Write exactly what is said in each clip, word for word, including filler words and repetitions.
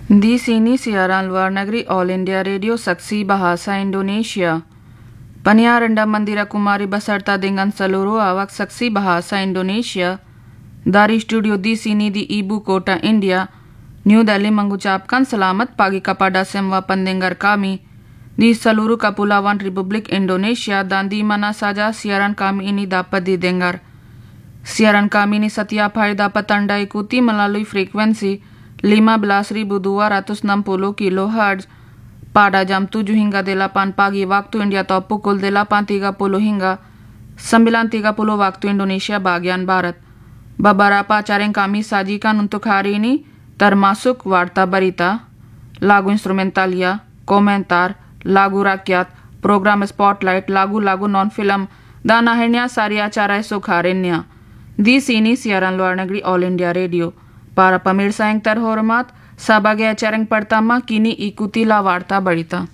Di sini siaran luar negeri All India Radio Saksi Bahasa Indonesia. Penyiar Anda Mandira Kumari beserta dengan seluruh awak Saksi Bahasa Indonesia dari studio di sini di Ibu Kota India, New Delhi mengucapkan selamat pagi kepada semua pendengar kami di seluruh kepulauan Republik Indonesia dan di mana saja siaran kami ini dapat didengar. Siaran kami ini setiap hari dapat Anda ikuti melalui frekuensi lima belas ribu dua ratus enam puluh kilohertz pada jam tujuh hingga delapan pagi waktu India atau pukul delapan tiga puluh hingga sembilan tiga puluh waktu Indonesia bagian Barat. Beberapa acara yang kami sajikan untuk hari ini termasuk warta berita, lagu instrumentalia, komentar, lagu rakyat, program spotlight, lagu-lagu non-film, dan akhirnya sari acara esok harinya. Di sini siaran luar negeri All India Radio. Para pemirsa yang terhormat, sebagai acara yang pertama kini ikutilah warta berita.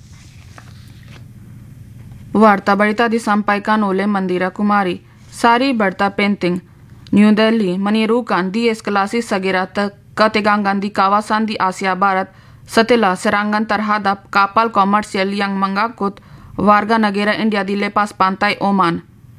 Warta berita disampaikan oleh Mandira Kumari. Sari berita penting. New Delhi menirukan dieskalasi segera ketegangan di kawasan di Asia Barat setelah serangan terhadap kapal komersial yang mengangkut warga negara India di lepas pantai Oman.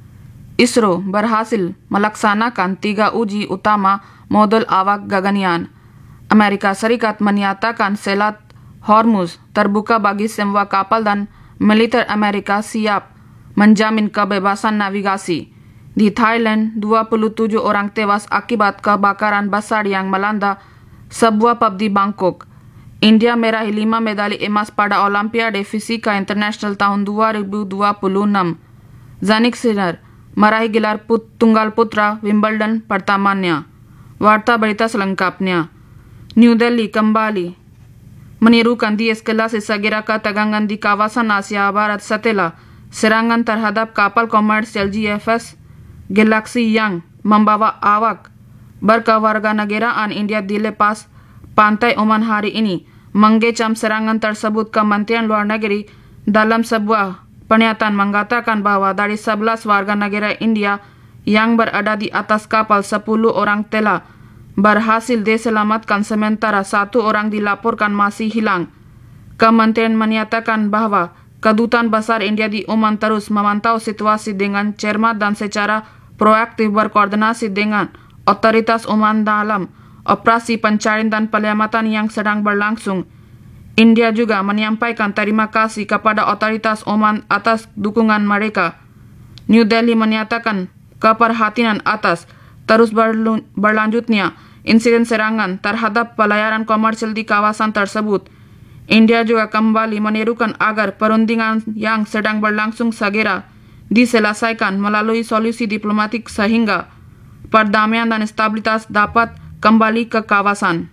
ISRO berhasil melaksanakan tiga uji utama modul awak gaganyaan. Amerika Serikat menyatakan Selat Hormuz terbuka bagi semua kapal dan militer Amerika siap menjamin kebebasan navigasi. Di Thailand, dua puluh tujuh orang tewas akibat kebakaran besar yang melanda sebuah pub di Bangkok. India meraih lima medali emas pada Olimpiade Fisika Internasional tahun dua ribu dua puluh enam. Jannik Sinner meraih gelar put tunggal putra Wimbledon pertamanya. Warta berita selengkapnya. New Delhi kembali menirukan dieskalasi segera ketegangan di kawasan Asia Barat setelah serangan terhadap kapal komersial G F S Galaxy yang membawa awak berkewarganegaraan India di lepas pantai Oman hari ini mengecam serangan tersebut. Kementerian Luar Negeri dalam sebuah pernyataan mengatakan bahwa dari sebelas warga negara India yang berada di atas kapal, sepuluh orang telah berhasil diselamatkan sementara satu orang dilaporkan masih hilang. Kementerian menyatakan bahwa Kedutaan Besar India di Oman terus memantau situasi dengan cermat dan secara proaktif berkoordinasi dengan otoritas Oman dalam operasi pencarian dan penyelamatan yang sedang berlangsung. India juga menyampaikan terima kasih kepada otoritas Oman atas dukungan mereka. New Delhi menyatakan keprihatinan atas terus berlanjutnya insiden serangan terhadap pelayaran komersial di kawasan tersebut. India juga kembali menirukan agar perundingan yang sedang berlangsung segera diselesaikan melalui solusi diplomatik sehingga perdamaian dan stabilitas dapat kembali ke kawasan.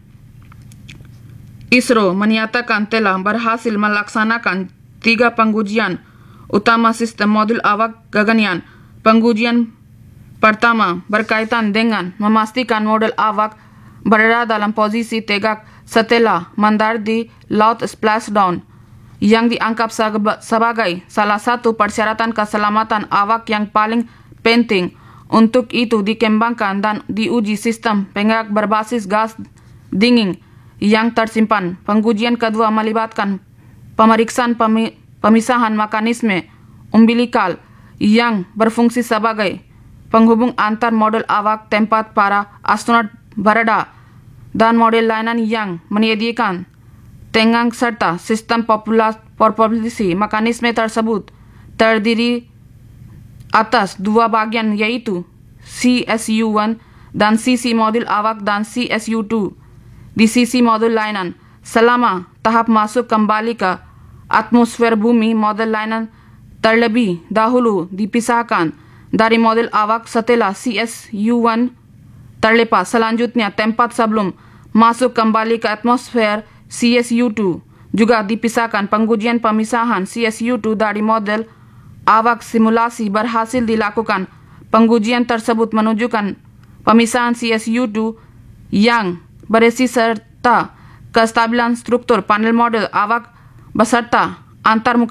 ISRO menyatakan telah berhasil melaksanakan tiga pengujian utama sistem modul awak gaganyaan. Pengujian pertama berkaitan dengan memastikan modul awak berada dalam posisi tegak setelah mendarat di laut splashdown, yang dianggap sebagai salah satu persyaratan keselamatan awak yang paling penting. Untuk itu dikembangkan dan diuji sistem penggerak berbasis gas dingin yang tersimpan. Pengujian kedua melibatkan pemeriksaan pemi pemisahan mekanisme umbilikal yang berfungsi sebagai penghubung antar modul awak tempat para astronot berada dan model layanan yang menyediakan tenggang serta sistem propulsi. Mekanisme tersebut terdiri atas dua bagian yaitu C S U satu dan sisi modul awak dan C S U dua. Di sisi modul layanan, selama tahap masuk kembali ke atmosfer bumi, modul layanan terlebih dahulu dipisahkan dari modul awak setelah C S U satu terlepas. Selanjutnya, tempat sebelum masuk kembali ke atmosfer C S U dua juga dipisahkan. Pengujian pemisahan C S U dua dari model awak simulasi berhasil dilakukan. Pengujian tersebut menunjukkan pemisahan C S U dua yang berisi serta kestabilan struktur panel model awak beserta antar